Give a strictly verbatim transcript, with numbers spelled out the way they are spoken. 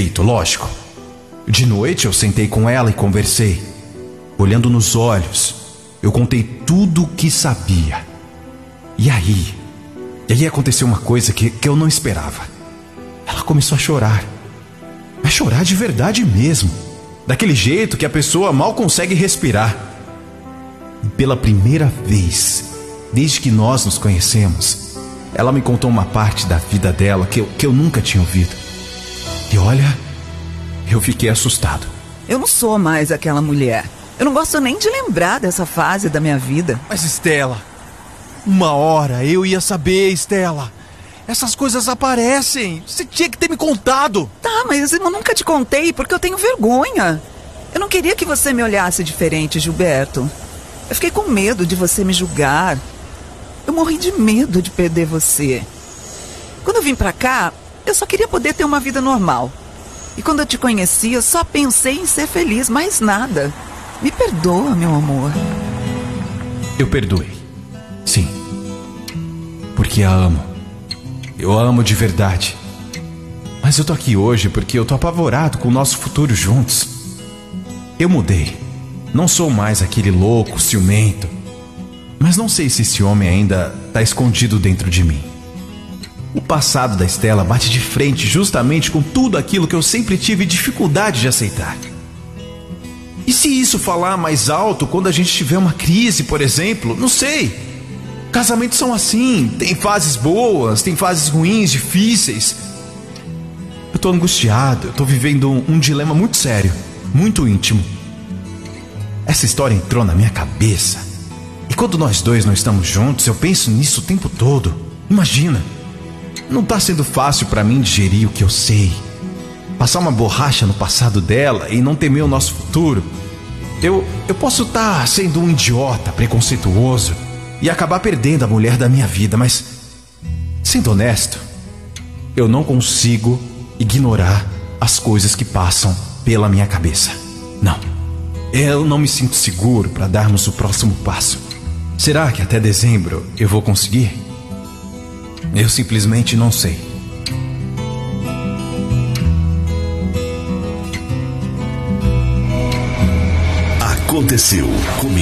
feito, lógico. De noite eu sentei com ela e conversei. Olhando nos olhos, eu contei tudo o que sabia. E aí, e aí aconteceu uma coisa que, que eu não esperava. Ela começou a chorar. Mas chorar de verdade mesmo. Daquele jeito que a pessoa mal consegue respirar. E pela primeira vez, desde que nós nos conhecemos, ela me contou uma parte da vida dela que eu, que eu nunca tinha ouvido. E olha, eu fiquei assustado. Eu não sou mais aquela mulher. Eu não gosto nem de lembrar dessa fase da minha vida. Mas, Estela, uma hora eu ia saber, Estela. Essas coisas aparecem. Você tinha que ter me contado. Tá, mas eu nunca te contei porque eu tenho vergonha. Eu não queria que você me olhasse diferente, Gilberto. Eu fiquei com medo de você me julgar. Eu morri de medo de perder você. Quando eu vim pra cá, eu só queria poder ter uma vida normal. E quando eu te conheci, eu só pensei em ser feliz, mais nada. Me perdoa, meu amor. Eu perdoei. Sim. Porque a amo. Eu a amo de verdade. Mas eu tô aqui hoje porque eu tô apavorado com o nosso futuro juntos. Eu mudei. Não sou mais aquele louco, ciumento. Mas não sei se esse homem ainda tá escondido dentro de mim. O passado da Estela bate de frente justamente com tudo aquilo que eu sempre tive dificuldade de aceitar. E se isso falar mais alto quando a gente tiver uma crise, por exemplo? Não sei. Casamentos são assim, tem fases boas, tem fases ruins, difíceis. Eu tô angustiado, eu tô vivendo um, um dilema muito sério, muito íntimo. Essa história entrou na minha cabeça. E quando nós dois não estamos juntos, eu penso nisso o tempo todo. Imagina, não tá sendo fácil pra mim digerir o que eu sei. Passar uma borracha no passado dela e não temer o nosso futuro. Eu, eu posso estar sendo um idiota, preconceituoso, e acabar perdendo a mulher da minha vida, mas, sendo honesto, eu não consigo ignorar as coisas que passam pela minha cabeça. Não, eu não me sinto seguro para darmos o próximo passo. Será que até dezembro eu vou conseguir? Eu simplesmente não sei. Aconteceu comigo.